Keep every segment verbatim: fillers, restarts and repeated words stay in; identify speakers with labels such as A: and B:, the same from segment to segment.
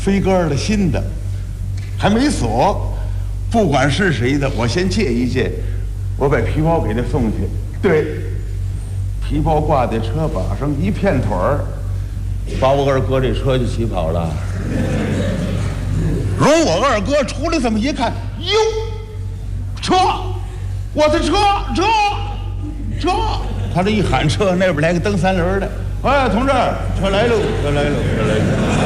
A: 飞鸽的新的，还没锁，不管是谁的，我先借一借，我把皮包给他送去。对，皮包挂在车把上，一片腿儿，把我二哥这车就骑跑了。容我二哥出来这么一看，哟，车，我的车，车，车！他这一喊车，那边来个蹬三轮的，哎，同志，车来喽，车来喽，车来喽！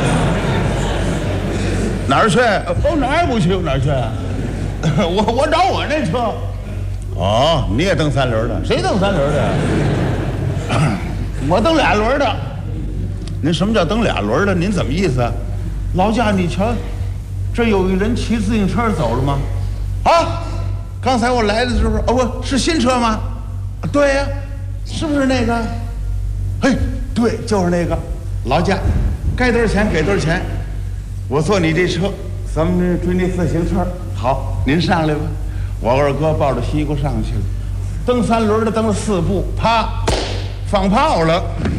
A: 哪儿去？哦，哪儿不去？哪儿去？我我找我那车。哦，你也蹬三轮的？谁蹬三轮的？我蹬俩轮的。您什么叫蹬俩轮的？您怎么意思？老家你瞧，这有一人骑自行车走了吗？啊，刚才我来的时候，哦不是新车吗？对呀、啊，是不是那个？嘿，对，就是那个。劳驾，该多少钱给多少钱。我坐你这车，咱们追那自行车。好，您上来吧。我二哥抱着西瓜上去了，蹬三轮的蹬了四步，啪，放炮了。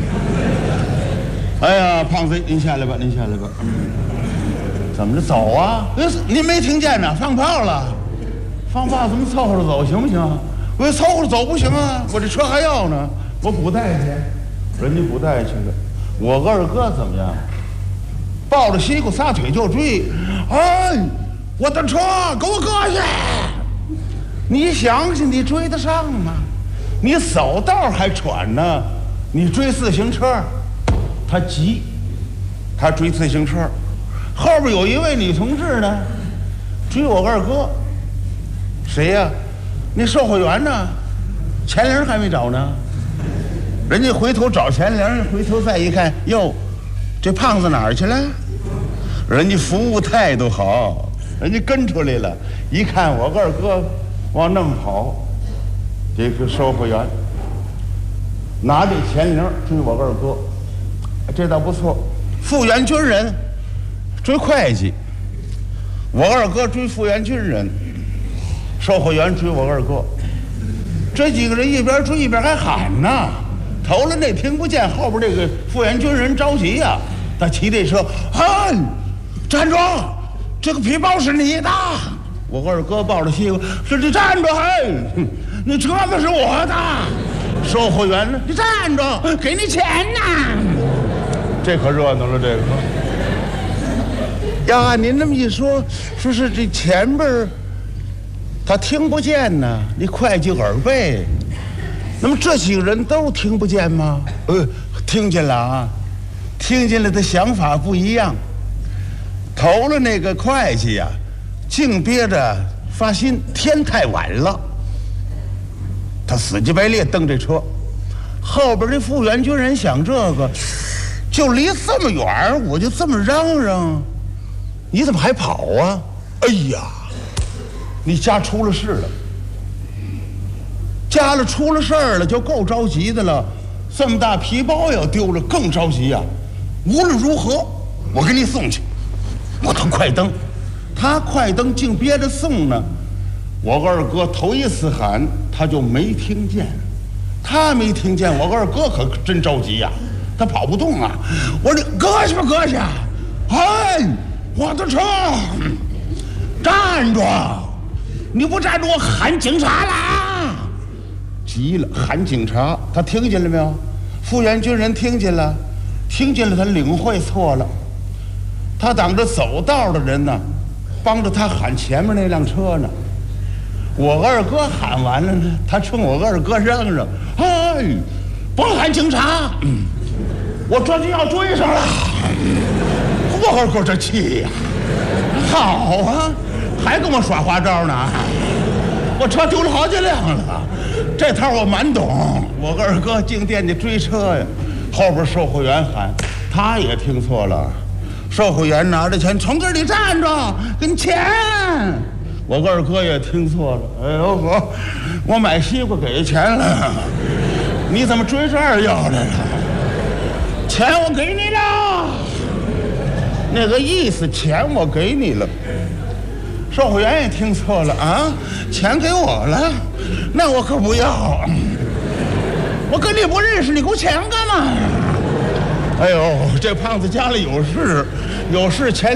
A: 哎呀，胖子，您下来吧，您下来吧。怎么着走啊？您没听见呢？放炮了，放炮怎么凑合着走行不行？我凑合着走不行啊，我这车还要呢，我补带去，人家补带去了。我二哥怎么样？抱着西瓜撒腿就追，哎，我的车给我搁下！你想想，你追得上吗？你走道还喘呢，你追自行车，他急，他追自行车，后边有一位女同志呢，追我二哥，谁呀？那售货员呢？钱铃还没找呢。人家回头找钱铃，回头再一看，哟，这胖子哪儿去了？人家服务态度好，人家跟出来了，一看我二哥往那么跑，这个售货员拿这钱铃追我二哥，这倒不错。复员军人追会计，我二哥追复员军人，售货员追我二哥，这几个人一边追一边还喊呢。头了那听不见，后边这个复员军人着急呀、啊，他骑这车，嗨，站住！这个皮包是你的。我二哥抱着西瓜说：“你站住！嘿，你车子是我的。”售货员呢？你站住，给你钱呢。这可热闹了，这个。呀，您那么一说，说是这前边他听不见呢，你会计耳背。那么这几个人都听不见吗？呃，听见了啊，听见了，他想法不一样。投了那个会计呀、啊，净憋着发心，天太晚了，他死乞白赖蹬这车。后边这复员军人想这个，就离这么远，我就这么嚷嚷，你怎么还跑啊？哎呀，你家出了事了。家里出了事儿了，就够着急的了。这么大皮包要丢了，更着急呀、啊！无论如何，我给你送去。我等快蹬，他快蹬竟憋着送呢。我二哥头一次喊，他就没听见。他没听见，我二哥可真着急呀、啊，他跑不动啊！我说你搁下吧，搁下！哎，我的车，站住！你不站住，我喊警察了啊！急了，喊警察，他听见了没有？复员军人听见了，听见了，他领会错了。他挡着走道的人呢，帮着他喊前面那辆车呢。我二哥喊完了呢，他冲我二哥嚷嚷：“哎，甭喊警察，我这就要追上了。”我二哥这气呀，好啊，还跟我耍花招呢。我车丢了好几辆了，这套我蛮懂。我二哥进店里追车呀，后边售货员喊，他也听错了。售货员拿着钱，从这里站着，给你钱。我二哥也听错了。哎呦我，我买西瓜给钱了，你怎么追这儿要来了？钱我给你了，那个意思，钱我给你了。售货员也听错了啊，钱给我了，那我可不要。我跟你不认识，你给我钱干嘛呀？哎呦，这胖子家里有事，有事钱。